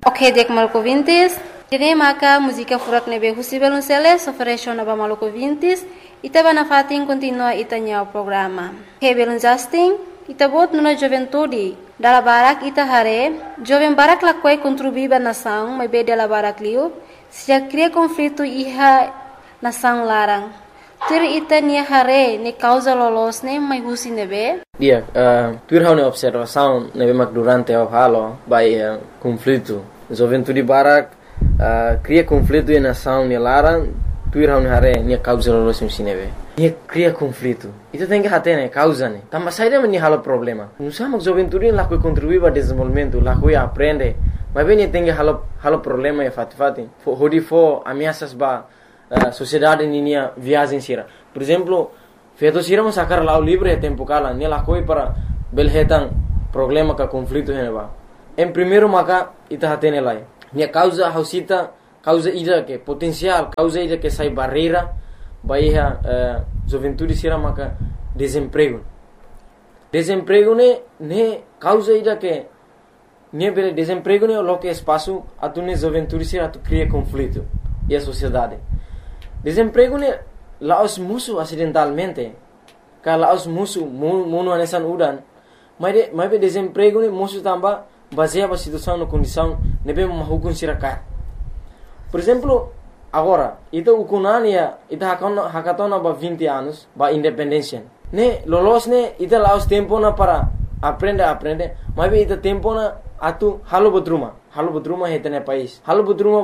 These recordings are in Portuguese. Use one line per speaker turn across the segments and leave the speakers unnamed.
Ok, dek maluco vintis. Kini maka música furak nebe husibel unseles ofereció naba maluco vintis. Ita bana fatin continua itanya o programa. Hebelun Justin, ita bot nuna juventude. Dala barak ita hare, jovem barak lakwai contribuiba nação, mas be dala barak liu, se já cria conflito iha nação larang. Tur ita nia hare ne causa lolos ne mai husi nebe.
Dia, tur hau ne observação nebe mak durante o halo by conflito. Juventude barak cria conflito e nação ne larang. Tuir hau hare nia causa lolos nebe. Nia cria conflito. Itu tem que hate ne causa ne. Tambah saída meni halo problema. Nusa mak juventude lakoi contribuir para desenvolvimento, lakoi aprende. Mas bem tem que halo problema e fati. Hodi fo ameaças ba sociedade ninia viagem sira. Por exemplo, feito sira mas sacar lá o livre tempo kala, nia lakoi para belhetan problema ka conflito ne ba. Em primeiro maka ita hate ne lai. Nia causa hausita causa ida que potencial, causa ida que sai barreira, baia juventude sira maka desemprego. Desemprego ne causa ida que ne bele desemprego ne lo que espaço atu ne juventude sira atu cria conflito e a sociedade. Desemprego ne laos musu acidentalmente, ka laos musu muno anesan udan, mas be desemprego ne musu tamba baseia a situação na condição ne be mahukun sira ka. Por exemplo, agora, ita ukunania, ita hakatona ba 20 anos, ba independência. Ne, lolos ne, ita laos tempo na para aprender, mas ita tempo na atu halo bodruma heta ne país. Halo bodruma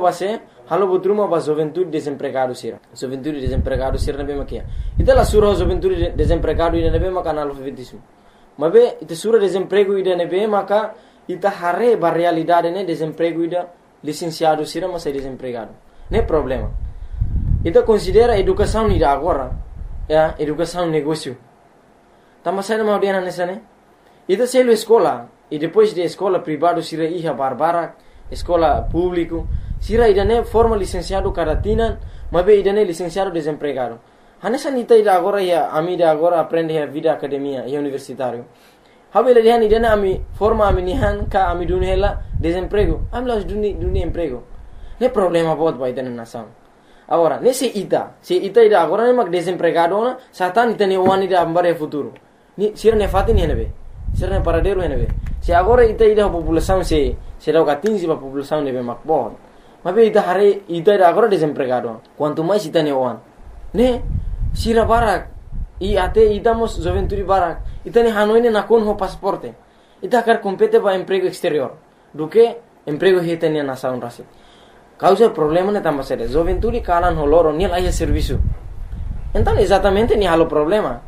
ba juventude desempregado sira. Juventude desempregado sira ne be makia. Ita la sura juventude desempregado ida ne be maka analfabetismo. Mas be ita sura desemprego ida ne be maka ita hare ba realidade ne desemprego ida licenciado sira mas é desempregado. Não é problema. Então considera educação ida agora, educação negócio. Tama sai na audiana nessa né? Então se ele escola e depois de escola privado sira iha barbara, escola público, sira ida né forma licenciado caratina, mas be ida né licenciado desempregado. Hanessa nita ida agora ia amida agora aprende a vida academia e universitário. Habela dihan idana ami forma ami nihan ka ami dunia hela desemprego. Ami las dunia emprego. Ne problema bot ba idana nação. Agora, se ita ida agora ne mak desempregado na satan ita ne wani da ambare futuro. Ni sira ne fati ni henebe. Sira ne paradero henebe. Se agora ita ida população se da 15 ba população nebe mak bot. Mabe ita hare ita ida agora desempregado. Quanto mais ita ne wan. Ne sira barak e até idamos juventude barak ita ne hanoi ne nakon ho pasporte ita kar compete ba emprego exterior do que emprego heta ne nação rasi causa problema ne tamba sere juventude kalan ho loro ni laia serviço então exatamente ni halo problema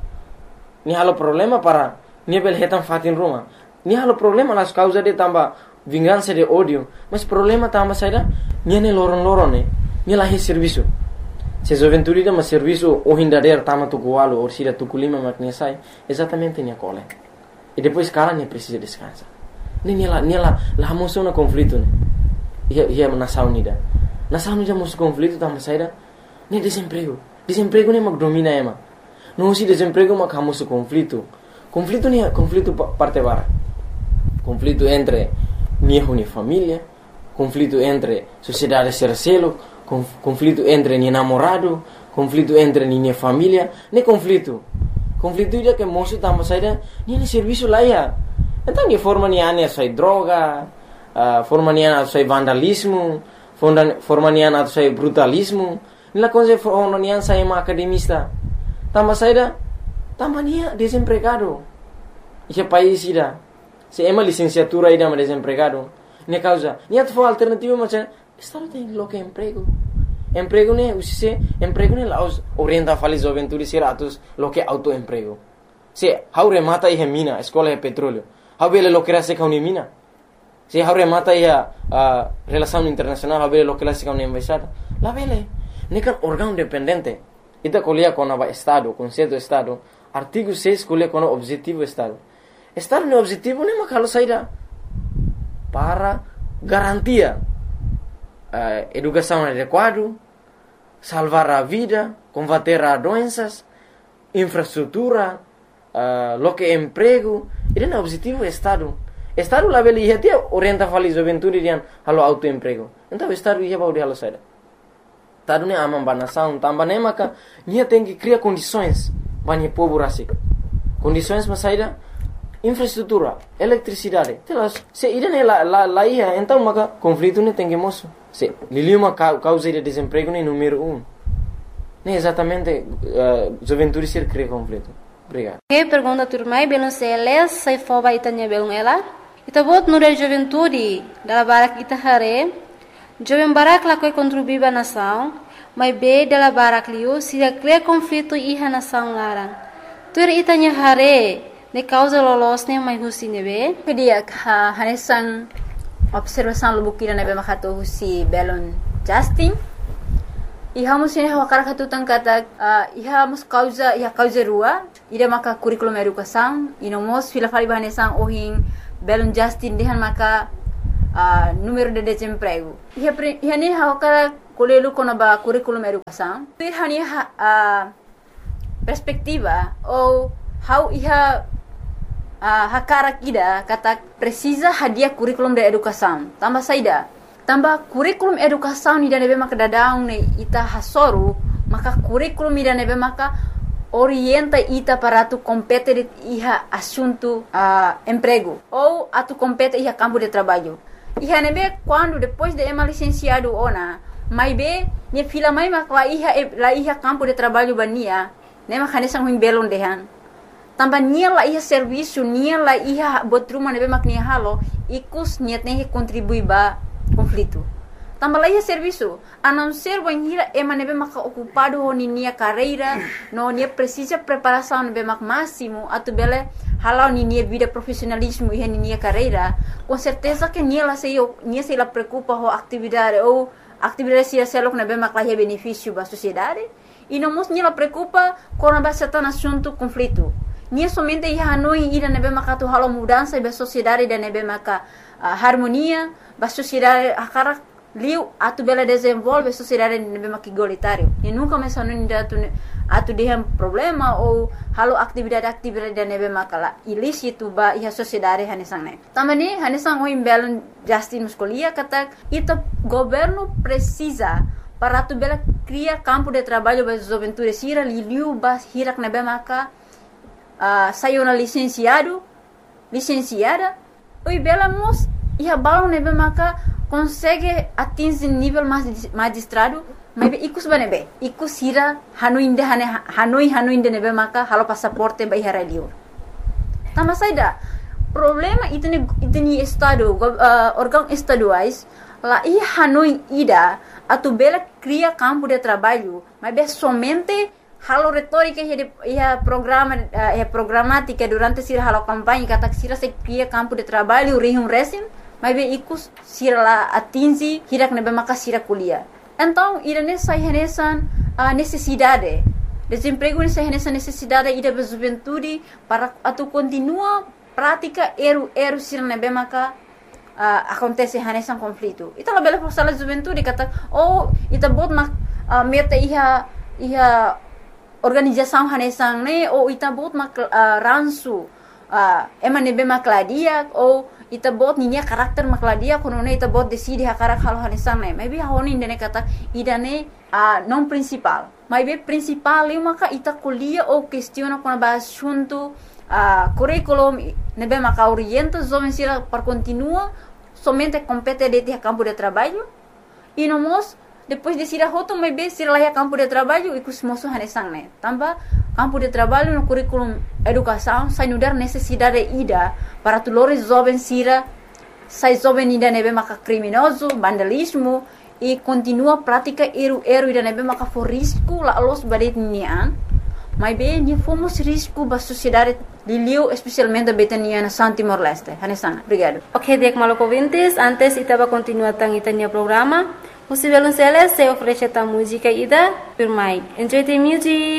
para ni bel hetan fatin roma ni halo problema las causa de tamba vingança de ódio mas problema tamba sere ni ne loro ne ni laia serviço. Se juventude dá um serviço ou hindader tama tukualo ou sira tukulima maknesai exatamente nia cole e depois cara nem precisa descansar nem ela lá mostrou um conflito né ia nação unida mostrou conflito tama saída nem desemprego nem mak domina ema não se desemprego mak hamoso conflito nem conflito parte bara conflito entre minha família conflito entre sociedade sercelo conflito entre ni namorado, conflito entre ni família, nem conflito ida que moço tamo saída, ni serviço lá ia. Então ni forma ni ane sai droga, forma ni ane sai vandalismo, forma ni ane sai brutalismo, ni la coisa forma ni ane sai academista. Tamo saída, tamo ni desempregado. Esse país ida, se ema licenciatura ida mas desempregado, ni causa, ni atfo alternativa mas Estado tem lo que emprego ne laos orienta fali juventude sira atus lo que autoemprego se haure mata e mina escola e petróleo habele lo que rase kauni mina se haure mata e relação internacional habele lo que rase kauni embaixada la vele nekan órgão dependente ita colia com o estado conceito estado artigo 6 colia com o objetivo estado no objetivo ne makalo saída para garantia educação adequada, salvar a vida, combater as doenças, infraestrutura, lo que emprego, ele é o objetivo do Estado. Estado lá beli ia dia orienta fali juventude dian halo autoemprego. Então estado ia baudi halo saída. Tado ne amam banação, tambah ne maka nia tem que criar condições banyak povo rasik. Condições mas saída infraestrutura, eletricidade. Telas, se irene lá ia, então maka conflito ne tem que moço. Se liliuma causa de desemprego ne número 1. Ne exatamente juventude ser cria conflito. Obrigado.
Que pergunta turmai belum seles sai foba itanya belum ela. Ita bot nure juventude dala barak ita hare. Jovem barak la koi contribuiba nação, mas be dala barak liu se cria conflito iha nação larang. Tur itanya hare ne causa lolos ne mai husi nebe.
Kedia hanesan observação lubukira nebe makato husi belon Justin. Iha musin hawakara katutang kata iha mus causa rua ida maka curriculum educação inomos fila fali bahanesan ohin belon Justin dehan maka número de desemprego. Iha ne hawakara kolelu kona ba curriculum educação. Iha ni perspectiva ou how iha hakara kida kata precisa hadia curriculum de educação. Tambah saida. Tambah curriculum educação ni nebe maka dadaung ne ita hasoru, maka curriculum ni nebe maka orienta ita para tu compete iha assunto emprego ou atu compete iha campo de trabalho. Iha nebe quando depois de ema licenciado ona, mai be ne fila mai mak la iha campo de trabalho bania, ne maka nesang huim belon dehan. Tambah nia la iha serviço, nia la iha botruma nebe mak nia halo, ikus nia tem que contribuir ba conflito. Tambah la iha serviço, a não ser banhira ema nebe mak ocupado ho nia carreira, no nia precisa preparação nebe mak máximo, atu bele halau nia vida profissionalismo iha nia carreira, com certeza que nia se la preocupa ho atividade ou atividade se selok nebe mak la iha benefício ba sociedade, e não mos nia la preocupa com a certain assunto conflito. Nia somente iha hanoi ida nebe mak atu halau mudança ba sociedade da nebe mak harmonia ba sociedade akara liu atu bela desenvolve a sociedade nebe mak igualitário. E nunca mais hanoi atu dehem problema ou halo atividade da nebe mak la ilícito ba iha sociedade hanesang ne. Tambani hanesang oi belon Justin muscolia kata ita governo precisa para atu bela criar campo de trabalho ba juventude sira liu ba hirak nebe mak saiu na licenciada, oi bela mos iha balão nebe maka consegue atingir nível magistrado, mas ikus banebe, ikus hira hanoi inde nebe maka halo passaporte ba iha radio. Tama saida problema itni estado órgão estaduais la iha hanoi ida atu bela cria campo de trabalho, mas be somente halo retórica ia programática durante sira halo campanha kata sira se cria campo de trabalho rihum resim, mas be ikus sira la atingi hirak nebe maka sira kuliah. Então irane sai hanesan necessidade desemprego nessa necessidade ida be juventude para atu continua prática eru sira nebe maka acontece hanesan conflito. Ita la bela forsala juventude kata ita bot mak meta iha organização hanesang ne ou ita bot mak ransu ema nebe makladia ou ita bot ninya karakter makladia kono ne ita bot decide hakarak halo hanesang ne maybe honi ndene kata idane non principal maybe principal eu maka ita kuliah ou questiona kono ba assunto curriculum nebe maka orienta jovem sira para continua somente compete de campo de trabalho e nomos depois de sira hoto mai be sira lá campo de trabalho e cusmoso hanesang ne tambah campo de trabalho no curriculum educação sai nudar necessidade ida para tulores jovem sira sai jovem ida nebe maka criminoso vandalismo e continua prática eru ida nebe maka for risco la los badet nian mai be ni fomos risco ba sociedade liliu especialmente betania na Timor Leste hanesang. Obrigado.
Ok, dek maloko vintes antes itaba continuar tang itania programa. Musivelun Celes se oferece a música ida por mai. Enjoy the music.